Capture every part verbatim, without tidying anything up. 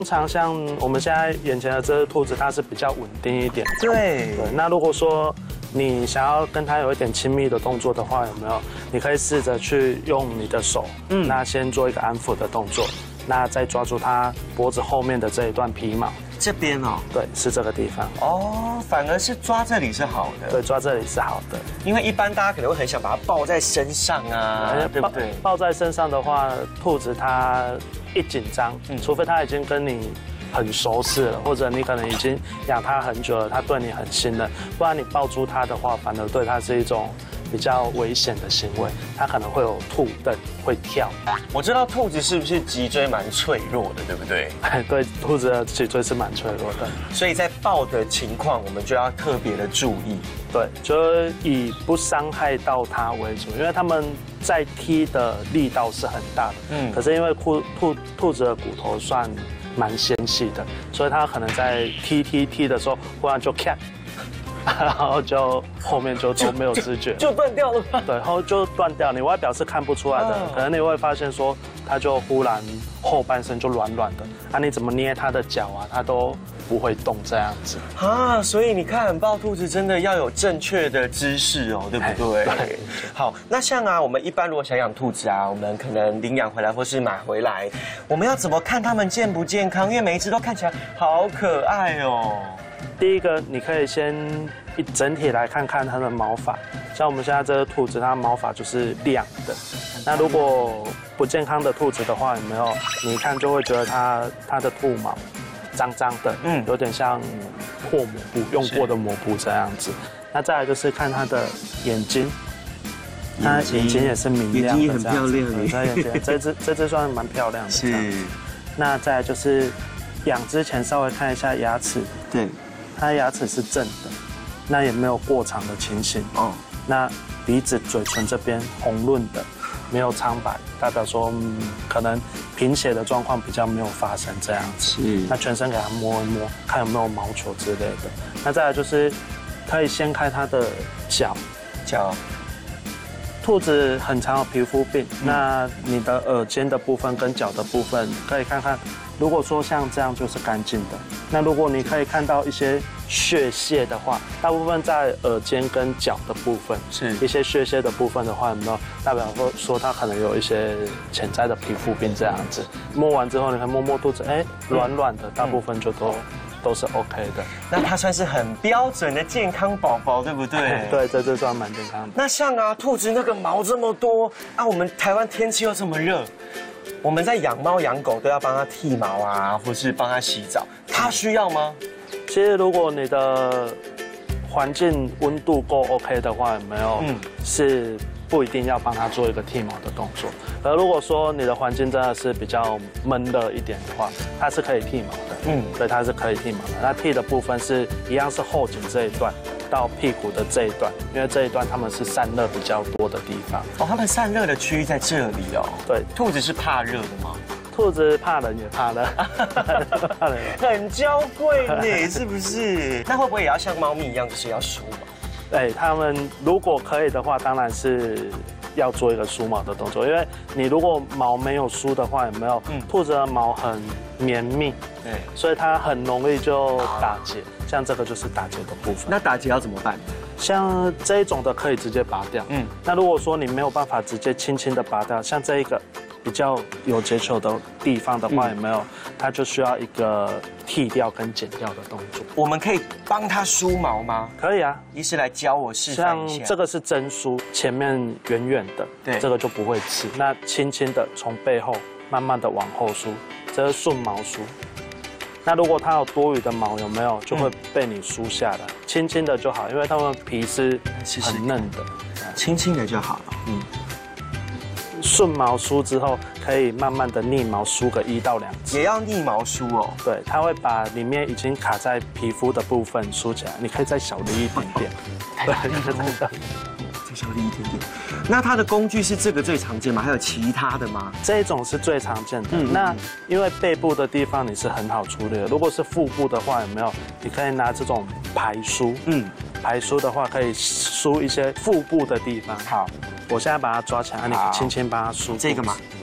通常像我们现在眼前的这只兔子，它是比较稳定一点。 对对。那如果说你想要跟它有一点亲密的动作的话，有没有？你可以试着去用你的手，嗯，那先做一个安抚的动作，那再抓住它脖子后面的这一段皮毛。 这边哦， 对，是这个地方。 哦，反而是抓这里是好的。 对，抓这里是好的。 因为一般大家可能会很想把它抱在身上啊，对不对？ 抱在身上的话，兔子它一紧张，嗯，除非它已经跟你很熟识了，或者你可能已经养它很久了，它对你很信任，不然你抱住它的话，反而对它是一种比较危险的行为，它可能会有兔蹬，会跳。 我知道兔子是不是脊椎蛮脆弱的，对不对？ 对，兔子的脊椎是蛮脆弱的， 所以在抱的情况，我们就要特别的注意。 对，就是以不伤害到它为主，因为它们在踢的力道是很大的，嗯，可是因为兔兔兔子的骨头算蛮纤细的，所以它可能在踢踢踢的时候，忽然就咔。然后就后面就都没有知觉， 就断掉了。 对，然后就断掉，你外表是看不出来的，可能你会发现说，它就忽然后半身就软软的，啊，你怎么捏它的脚啊，它都不会动这样子啊。所以你看，抱兔子真的要有正确的姿势哦，对不对？对。好，那像啊，我们一般如果想养兔子啊，我们可能领养回来或是买回来，我们要怎么看它们健不健康？因为每一只都看起来好可爱哦。 第一个，你可以先一整体来看看它的毛发，像我们现在这个兔子，它毛发就是亮的。那如果不健康的兔子的话，有没有？你一看就会觉得它它的兔毛脏脏的，嗯，有点像破抹布用过的抹布这样子。那再来就是看它的眼睛，它眼睛也是明亮的， 眼睛很漂亮。 它眼睛这只这只算蛮漂亮的。 是。 那再来就是养之前稍微看一下牙齿， 对。 它牙齿是正的，那也没有过长的情形哦。那鼻子、嘴唇这边红润的，没有苍白，代表说、嗯、可能贫血的状况比较没有发生这样子。那全身给它摸一摸，看有没有毛球之类的。那再来就是可以掀开它的脚， 脚。 兔子很常有皮肤病，嗯、那你的耳尖的部分跟脚的部分可以看看。如果说像这样就是干净的，那如果你可以看到一些血屑的话，大部分在耳尖跟脚的部分，是一些血屑的部分的话，有没有代表说说它可能有一些潜在的皮肤病这样子？摸完之后，你看摸摸肚子，哎，软软的，大部分就都。都是 OK 的， 那它算是很标准的健康宝宝，对不对？ 对，这这算蛮健康的。 那像啊，兔子那个毛这么多啊，我们台湾天气又这么热，我们在养猫养狗都要帮它剃毛啊，或是帮它洗澡，它需要吗？ 其实如果你的环境温度够 OK 的话，有没有？嗯，是不一定要帮它做一个剃毛的动作。而如果说你的环境真的是比较闷热一点的话，它是可以剃毛的。嗯，对，它是可以剃毛的。那剃的部分是一样是后颈这一段到屁股的这一段，因为这一段它们是散热比较多的地方。 哦，它们散热的区域在这里哦。 对， 兔子是怕热的吗？ 兔子怕冷也怕热，怕冷很娇贵呢，是不是？那会不会也要像猫咪一样，就是要梳毛？ 哎，它们如果可以的话，当然是要做一个梳毛的动作，因为你如果毛没有梳的话，有没有？嗯，兔子的毛很绵密，对，所以它很容易就打结。像这个就是打结的部分。 那打结要怎么办？ 像这一种的可以直接拔掉。嗯，那如果说你没有办法直接轻轻的拔掉，像这一个比较有结球的地方的话，有没有？它就需要一个剃掉跟剪掉的动作。 我们可以帮它梳毛吗？ 可以啊， 医师来教我示范一下。 像这个是真梳，前面圆圆的，对，这个就不会刺。那轻轻的从背后慢慢的往后梳，这是顺毛梳。那如果它有多余的毛，有没有就会被你梳下来，轻轻的就好，因为它们皮是很嫩的， 轻轻的就好了。嗯。 顺毛梳之后，可以慢慢的逆毛梳个一到两次， 也要逆毛梳哦。 对，它会把里面已经卡在皮肤的部分梳起来，你可以再小力一点点。对，真的， 再小力一点点。那它的工具是这个最常见吗？还有其他的吗？ 这一种是最常见的。嗯，那因为背部的地方你是很好处理的，如果是腹部的话，有没有？你可以拿这种排梳。嗯，排梳的话可以梳一些腹部的地方。好。我现在把它抓起来，你轻轻帮它梳。 这个吗？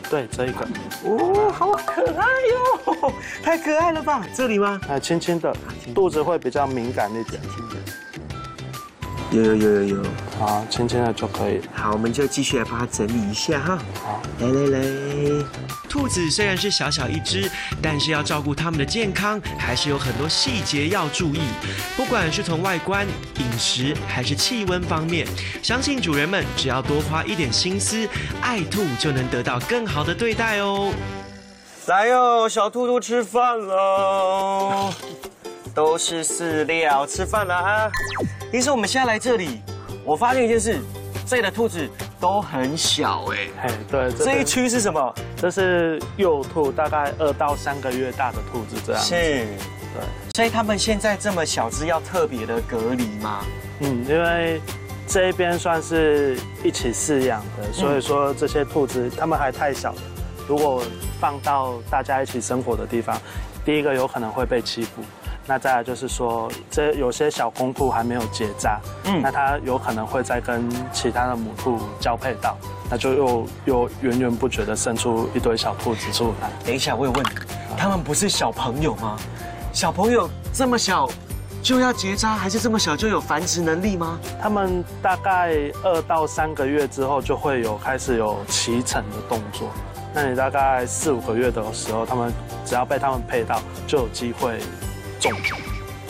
对，这一个。 哦，好可爱哟，太可爱了吧？这里吗？ 哎，轻轻的，肚子会比较敏感一点。 有有有有有， 好，轻轻的就可以。 好，我们就继续来帮它整理一下哈。 好， 来来来。兔子虽然是小小一只，但是要照顾它们的健康，还是有很多细节要注意。不管是从外观、饮食还是气温方面，相信主人们只要多花一点心思，爱兔就能得到更好的对待哦。来哟，小兔兔吃饭喽！都是饲料，吃饭了啊！医生，我们现在来这里，我发现一件事，这里的兔子都很小哎。 哎，对， 这一区是什么？ 这是幼兔，大概二到三个月大的兔子这样。 是，对。所以他们现在这么小只，要特别的隔离吗？ 嗯，因为这一边算是一起饲养的，所以说这些兔子它们还太小，如果放到大家一起生活的地方，第一个有可能会被欺负。那再来就是说，这有些小公兔还没有结扎，嗯，那它有可能会再跟其他的母兔交配到，那就又又源源不绝的生出一堆小兔子出来。 等一下，我有问题，他们不是小朋友吗？小朋友这么小就要结扎，还是这么小就有繁殖能力吗？ 他们大概二到三个月之后就会有开始有脐橙的动作。那你大概四五个月的时候，他们只要被他们配到，就有机会中奖。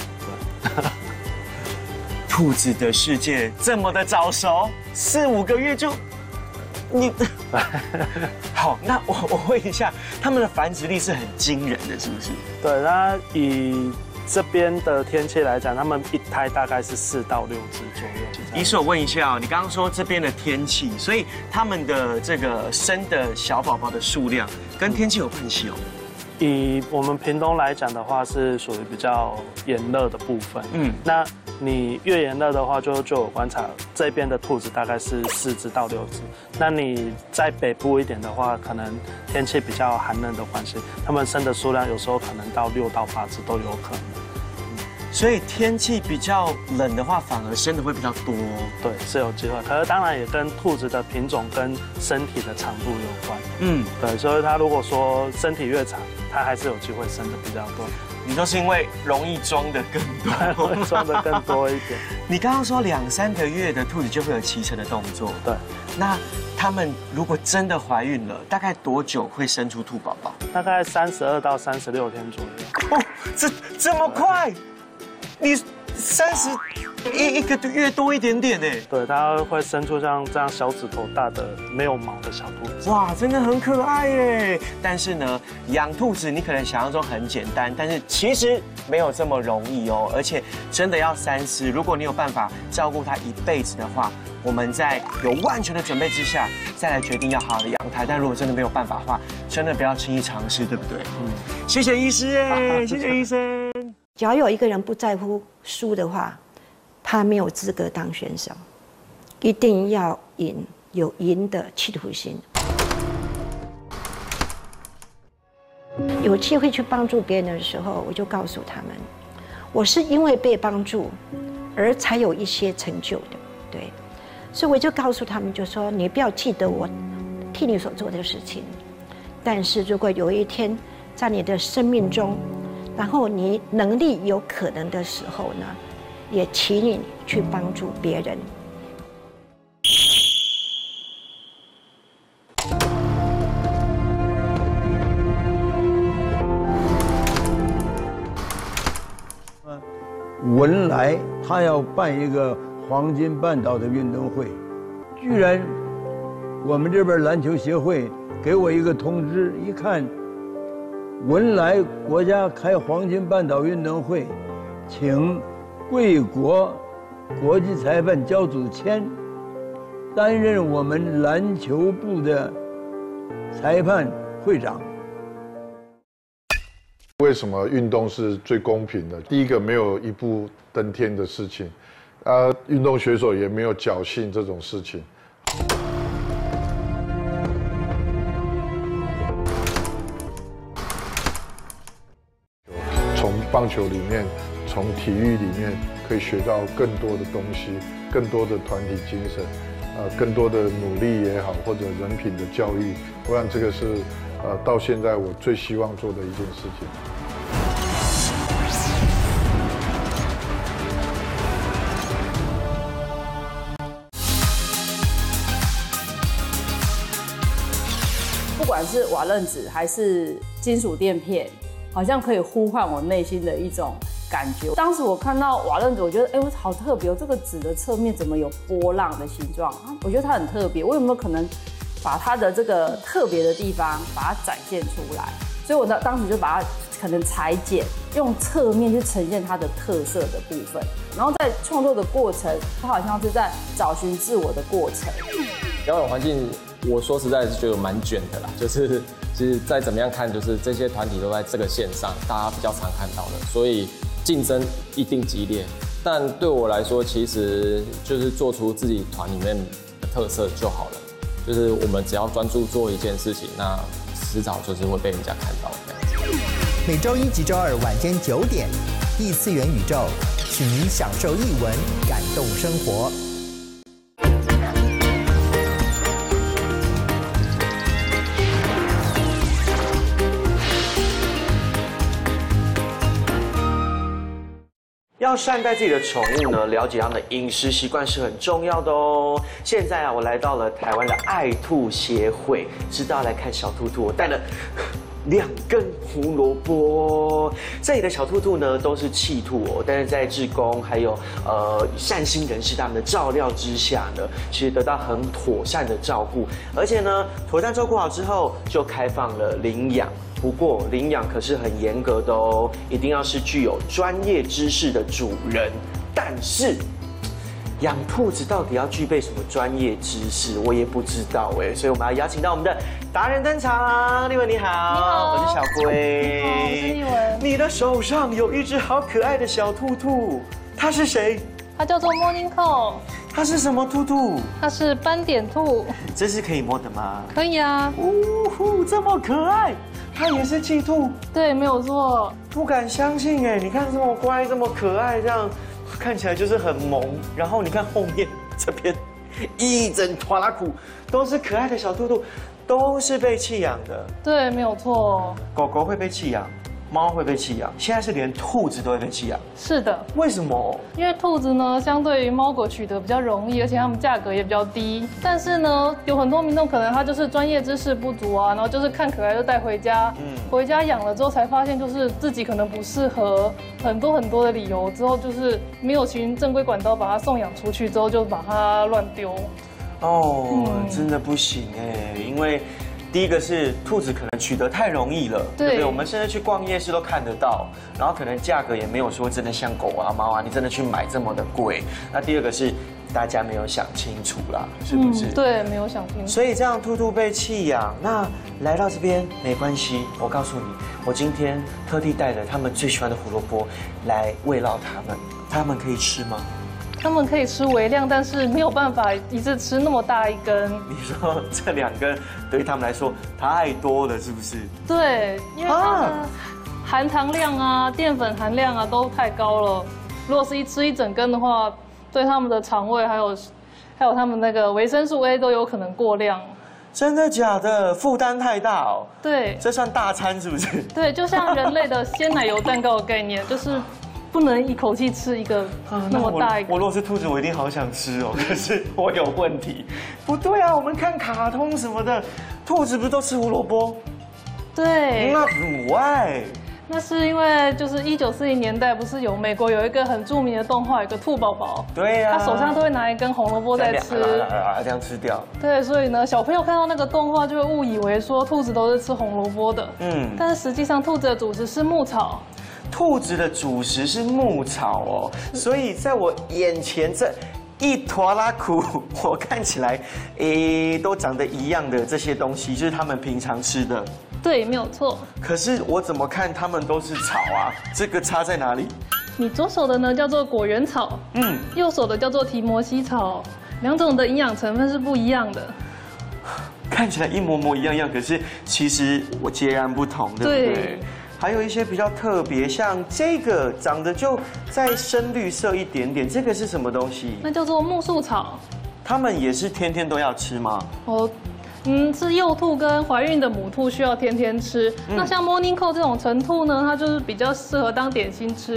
兔子的世界这么的早熟，四五个月就你好，那我我问一下，他们的繁殖力是很惊人的，是不是？ 对，那以这边的天气来讲，他们一胎大概是四到六只左右。 医师，我问一下哦，你刚刚说这边的天气，所以他们的这个生的小宝宝的数量跟天气有关系哦。 以我们屏东来讲的话，是属于比较炎热的部分。嗯，那你越炎热的话，就就有观察这边的兔子大概是四只到六只。那你在北部一点的话，可能天气比较寒冷的关系，它们生的数量有时候可能到六到八只都有可能。 所以天气比较冷的话，反而生的会比较多。 对，是有机会。可是当然也跟兔子的品种跟身体的长度有关。嗯，对，所以它如果说身体越长，它还是有机会生的比较多。 你都是因为容易装的更多， 容易装的更多一点。 你刚刚说两三个月的兔子就会有脐橙的动作。 对。 那它们如果真的怀孕了，大概多久会生出兔宝宝？ 大概三十二到三十六天左右。 哦，这这么快？你三十一一个月多一点点呢？ 对，它会生出像这样小指头大的没有毛的小兔子。 哇，真的很可爱耶！但是呢，养兔子你可能想象中很简单，但是其实没有这么容易哦，而且真的要三思。如果你有办法照顾它一辈子的话，我们在有万全的准备之下，再来决定要好好的养它。但如果真的没有办法的话，真的不要轻易尝试，对不对？嗯，谢谢医师哎，谢谢医生。 只要有一个人不在乎输的话，他没有资格当选手。一定要赢，有赢的企图心。有机会去帮助别人的时候，我就告诉他们，我是因为被帮助，而才有一些成就的，对。所以我就告诉他们，就说你不要记得我替你所做的事情，但是如果有一天在你的生命中，然后你能力有可能的时候呢，也请你去帮助别人。 文莱他要办一个黄金半岛的运动会，居然我们这边篮球协会给我一个通知，一看。文莱国家开黄金半岛运动会，请贵国国际裁判焦祖谦担任我们篮球部的裁判会长。 为什么运动是最公平的？第一个，没有一步登天的事情，啊，运动选手也没有侥幸这种事情。从棒球里面，从体育里面可以学到更多的东西，更多的团体精神， 呃更多的努力也好，或者人品的教育，我想这个是呃到现在我最希望做的一件事情。 不管是瓦楞纸还是金属垫片，好像可以呼唤我内心的一种感觉。当时我看到瓦楞纸，我觉得哎，我好特别哦，这个纸的侧面怎么有波浪的形状？我觉得它很特别，我有没有可能把它的这个特别的地方把它展现出来？所以我当当时就把它可能裁剪，用侧面去呈现它的特色的部分。然后在创作的过程，它好像是在找寻自我的过程。 表演环境，我说实在是觉得蛮卷的啦，就是其实再怎么样看，就是这些团体都在这个线上，大家比较常看到的，所以竞争一定激烈。但对我来说，其实就是做出自己团里面的特色就好了。就是我们只要专注做一件事情，那迟早就是会被人家看到这样子。 每周一及周二晚间九点，异次元宇宙，请您享受艺文，感动生活。 要善待自己的宠物呢，了解它们的饮食习惯是很重要的哦。现在啊，我来到了台湾的爱兔协会，知道来看小兔兔，我带了两根胡萝卜。这里的小兔兔呢都是弃兔哦，但是在志工还有呃善心人士他们的照料之下呢，其实得到很妥善的照顾，而且呢，妥善照顾好之后就开放了领养。不过领养可是很严格的哦，一定要是具有专业知识的主人。但是养兔子到底要具备什么专业知识，我也不知道哎，所以我们要邀请到我们的达人登场。立文你好，你好，我是小龟。 好，我是立文。 你的手上有一只好可爱的小兔兔，它是谁？ 它叫做 Morning Call。 它是什么兔兔？ 它是斑点兔。 这是可以摸的吗？ 可以啊。 呜呼，这么可爱！它也是弃兔？ 对，没有错。 不敢相信哎，你看这么乖，这么可爱，这样看起来就是很萌。然后你看后面这边一整团拉苦都是可爱的小兔兔，都是被弃养的。 对，没有错。 狗狗会被弃养，猫会被弃养，现在是连兔子都会被弃养。 是的。 为什么？ 因为兔子呢，相对于猫狗取得比较容易，而且它们价格也比较低。但是呢，有很多民众可能他就是专业知识不足啊，然后就是看可爱就带回家，嗯，回家养了之后才发现就是自己可能不适合，很多很多的理由，之后就是没有循正规管道把它送养出去，之后就把它乱丢。 哦，嗯、真的不行哎，因为。第一个是兔子可能取得太容易了， 对, 对不对？我们现在去逛夜市都看得到，然后可能价格也没有说真的像狗啊、猫啊，你真的去买这么的贵。那第二个是大家没有想清楚啦，是不是？ 嗯、对，没有想清楚。 所以这样兔兔被弃养，那来到这边没关系，我告诉你，我今天特地带了他们最喜欢的胡萝卜来慰劳他们，他们可以吃吗？ 他们可以吃微量，但是没有办法一次吃那么大一根。 你说这两根对他们来说太多了，是不是？ 对，因为它的含糖量啊、淀粉含量啊都太高了。如果是一吃一整根的话，对他们的肠胃还有还有他们那个维生素 A 都有可能过量。 真的假的？负担太大哦。 对， 这算大餐是不是？ 对，就像人类的鲜奶油蛋糕的概念，就是。不能一口气吃一个那么大一个。 我如果是兔子，我一定好想吃哦。可是我有问题。不对啊，我们看卡通什么的，兔子不是都吃胡萝卜？ 对。 那why？ 那是因为就是一九四零年代，不是有美国有一个很著名的动画，有个兔宝宝。 对呀、啊。 他手上都会拿一根红萝卜在吃。 啊，这样吃掉。 对，所以呢，小朋友看到那个动画就会误以为说兔子都是吃红萝卜的。嗯。但是实际上，兔子的主食是牧草。 兔子的主食是牧草哦，所以在我眼前这一坨拉苦，我看起来，诶，都长得一样的这些东西，就是他们平常吃的。 对，没有错。 可是我怎么看他们都是草啊？这个差在哪里？ 你左手的呢叫做果园草，嗯，右手的叫做提摩西草，两种的营养成分是不一样的。 看起来一模模一样样，可是其实我截然不同，对不对？对，还有一些比较特别，像这个长得就再深绿色一点点，这个是什么东西？ 那叫做木树草。 它们也是天天都要吃吗？ 哦。嗯，是幼兔跟怀孕的母兔需要天天吃。嗯、那像 Morning Call 这种成兔呢，它就是比较适合当点心吃。